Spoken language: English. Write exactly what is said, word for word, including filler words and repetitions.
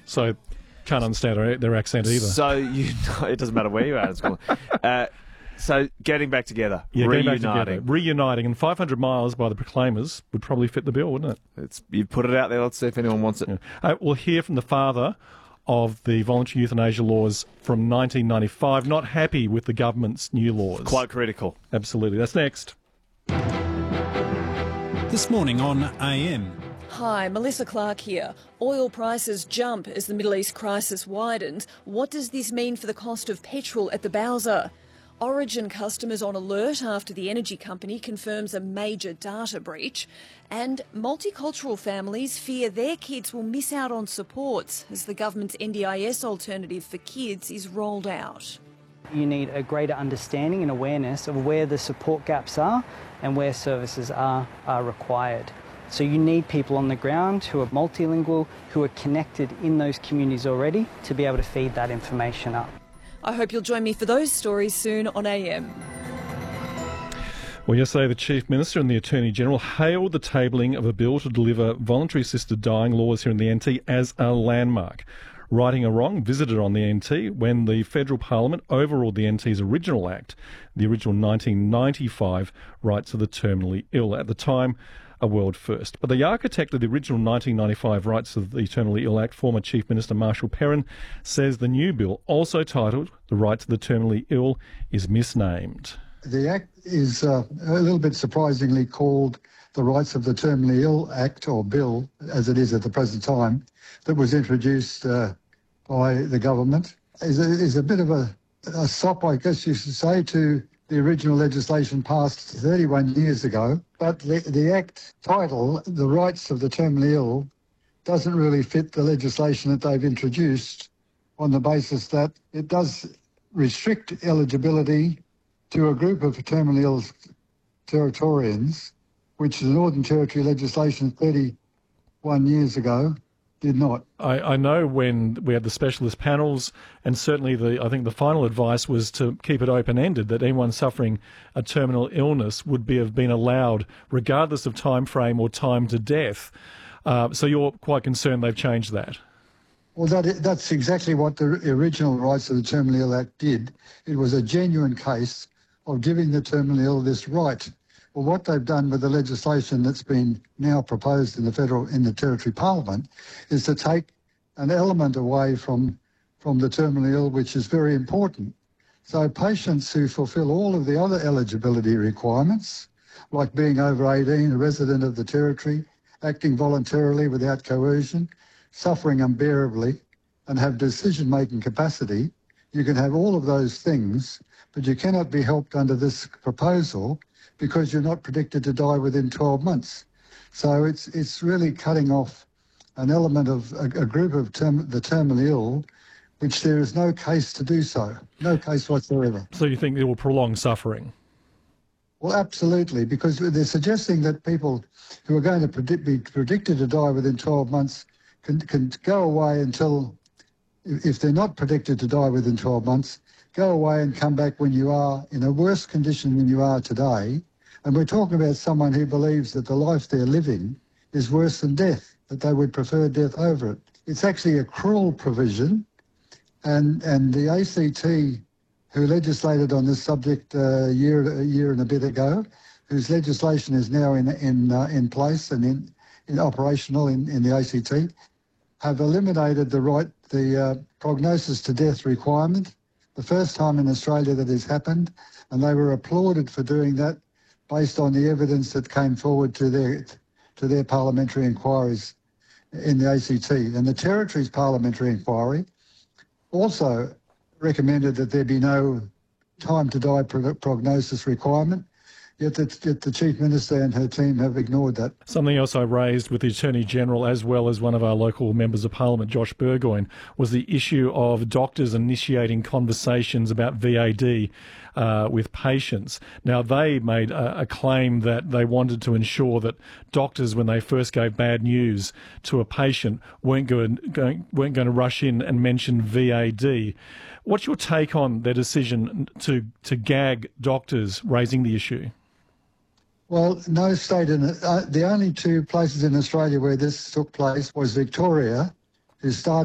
so can't understand their, their accent either. So you know, it doesn't matter where you are in school. Uh, so getting back together, yeah, reuniting. getting back together, reuniting, and five hundred miles by the Proclaimers would probably fit the bill, wouldn't it? It's, you put it out there. Let's see if anyone wants it. Yeah. Uh, we'll hear from the father of the voluntary euthanasia laws from nineteen ninety-five, not happy with the government's new laws. Quite critical. Absolutely. That's next. This morning on A M. Hi, Melissa Clark here. Oil prices jump as the Middle East crisis widens. What does this mean for the cost of petrol at the Bowser? Origin customers on alert after the energy company confirms a major data breach. And multicultural families fear their kids will miss out on supports as the government's N D I S alternative for kids is rolled out. You need a greater understanding and awareness of where the support gaps are and where services are, are required. So you need people on the ground who are multilingual, who are connected in those communities already to be able to feed that information up. I hope you'll join me for those stories soon on A M. Well, yesterday the Chief Minister and the Attorney-General hailed the tabling of a bill to deliver voluntary assisted dying laws here in the N T as a landmark. Righting a wrong visited on the N T when the Federal Parliament overruled the N T's original act, the original nineteen ninety-five Rights of the Terminally Ill. At the time, a world first. But the architect of the original nineteen ninety-five Rights of the Terminally Ill Act, former Chief Minister Marshall Perrin, says the new bill, also titled The Rights of the Terminally Ill, is misnamed. The Act is uh, a little bit surprisingly called the Rights of the Terminally Ill Act, or Bill, as it is at the present time, that was introduced uh, by the government. Is a, is a bit of a, a sop, I guess you should say, to the original legislation passed thirty-one years ago. But the, the Act title, The Rights of the Terminally Ill, doesn't really fit the legislation that they've introduced on the basis that it does restrict eligibility to a group of terminally ill Territorians, which the Northern Territory legislation thirty-one years ago did not. I, I know when we had the specialist panels, and certainly the I think the final advice was to keep it open-ended, that anyone suffering a terminal illness would be have been allowed, regardless of time frame or time to death. Uh, so you're quite concerned they've changed that? Well, that, that's exactly what the original Rights of the Terminally Ill Act did. It was a genuine case of giving the terminally ill this right. Well, what they've done with the legislation that's been now proposed in the federal, in the Territory Parliament, is to take an element away from, from the terminally ill, which is very important. So patients who fulfil all of the other eligibility requirements, like being over eighteen, a resident of the Territory, acting voluntarily without coercion, suffering unbearably, and have decision-making capacity, you can have all of those things, but you cannot be helped under this proposal because you're not predicted to die within twelve months. So it's it's really cutting off an element of a, a group of term, the terminally ill, which there is no case to do so, no case whatsoever. So you think it will prolong suffering? Well, absolutely, because they're suggesting that people who are going to predict, be predicted to die within twelve months can, can go away until, if they're not predicted to die within twelve months, go away and come back when you are in a worse condition than you are today. And we're talking about someone who believes that the life they're living is worse than death, that they would prefer death over it. It's actually a cruel provision, and, and the A C T, who legislated on this subject uh, a year, a year and a bit ago, whose legislation is now in, in, uh, in place and in, in operational in, in the A C T, have eliminated the right, the uh, prognosis to death requirement, the first time in Australia that has happened, and they were applauded for doing that based on the evidence that came forward to their, to their parliamentary inquiries in the A C T. And the Territory's parliamentary inquiry also recommended that there be no time to die prognosis requirement, yet the, yet the Chief Minister and her team have ignored that. Something else I raised with the Attorney-General, as well as one of our local members of Parliament, Josh Burgoyne, was the issue of doctors initiating conversations about V A D uh, with patients. Now, they made a, a claim that they wanted to ensure that doctors, when they first gave bad news to a patient, weren't going, going, weren't going to rush in and mention V A D. What's your take on their decision to, to gag doctors raising the issue? Well, no state in uh, the only two places in Australia where this took place was Victoria, who started